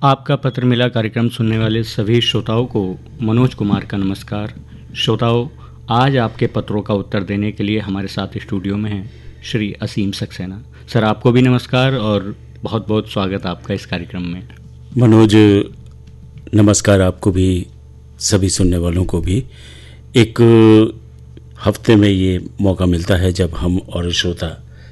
आपका पत्र मिला कार्यक्रम सुनने वाले सभी श्रोताओं को मनोज कुमार का नमस्कार। श्रोताओं, आज आपके पत्रों का उत्तर देने के लिए हमारे साथ स्टूडियो में हैं श्री असीम सक्सेना। सर, आपको भी नमस्कार और बहुत बहुत स्वागत आपका इस कार्यक्रम में। मनोज, नमस्कार आपको भी, सभी सुनने वालों को भी। एक हफ्ते में ये मौका मिलता है जब हम और श्रोता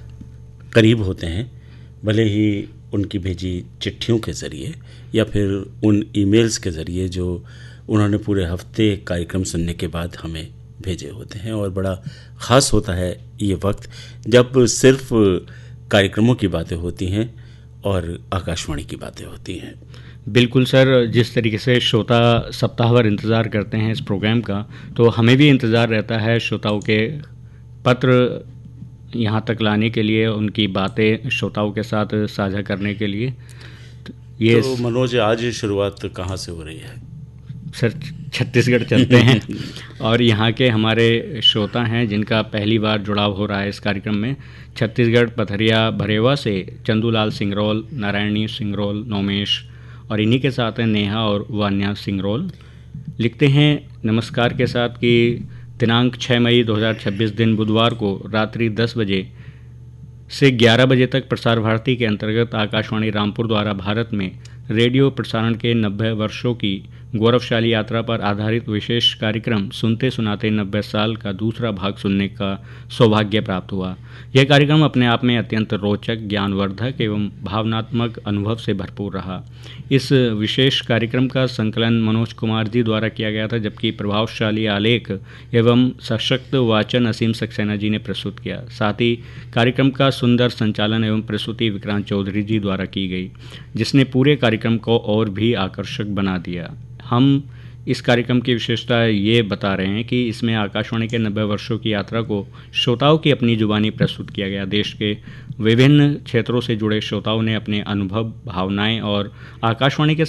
करीब होते हैं, भले ही उनकी भेजी चिट्ठियों के ज़रिए या फिर उन ईमेल्स के ज़रिए जो उन्होंने पूरे हफ्ते कार्यक्रम सुनने के बाद हमें भेजे होते हैं। और बड़ा ख़ास होता है ये वक्त जब सिर्फ कार्यक्रमों की बातें होती हैं और आकाशवाणी की बातें होती हैं। बिल्कुल सर, जिस तरीके से श्रोता सप्ताह भर इंतज़ार करते हैं इस प्रोग्राम का, तो हमें भी इंतज़ार रहता है श्रोताओं के पत्र यहाँ तक लाने के लिए, उनकी बातें श्रोताओं के साथ साझा करने के लिए। तो मनोज, आज शुरुआत कहाँ से हो रही है? सर, छत्तीसगढ़ चलते हैं और यहाँ के हमारे श्रोता हैं जिनका पहली बार जुड़ाव हो रहा है इस कार्यक्रम में। छत्तीसगढ़ पथरिया भरेवा से चंदूलाल सिंगरौल, नारायणी सिंगरौल, नोमेश और इन्हीं के साथ हैं नेहा और वान्या सिंगरौल। लिखते हैं नमस्कार के साथ कि दिनांक 6 मई 2026 दिन बुधवार को रात्रि 10 बजे से 11 बजे तक प्रसार भारती के अंतर्गत आकाशवाणी रामपुर द्वारा भारत में रेडियो प्रसारण के 90 वर्षों की गौरवशाली यात्रा पर आधारित विशेष कार्यक्रम सुनते सुनाते 90 साल का दूसरा भाग सुनने का सौभाग्य प्राप्त हुआ। यह कार्यक्रम अपने आप में अत्यंत रोचक, ज्ञानवर्धक एवं भावनात्मक अनुभव से भरपूर रहा। इस विशेष कार्यक्रम का संकलन मनोज कुमार जी द्वारा किया गया था, जबकि प्रभावशाली आलेख एवं सशक्त वाचन असीम सक्सेना जी ने प्रस्तुत किया। साथ ही कार्यक्रम का सुंदर संचालन एवं प्रस्तुति विक्रांत चौधरी जी द्वारा की गई, जिसने पूरे कार्यक्रम को और भी आकर्षक बना दिया। हम इस कार्यक्रम की विशेषता ये बता रहे हैं कि इसमें आकाशवाणी के 90 वर्षों की यात्रा को श्रोताओं की अपनी जुबानी प्रस्तुत किया गया। देश के विभिन्न क्षेत्रों से जुड़े श्रोताओं ने अपने अनुभव, भावनाएं और आकाशवाणी के